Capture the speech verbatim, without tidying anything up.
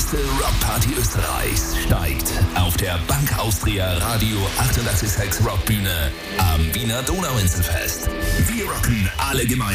größte Rockparty Österreichs steigt auf der Bank Austria Radio achtundachtzig Komma sechs Rockbühne am Wiener Donauinselfest. Wir rocken alle gemeinsam.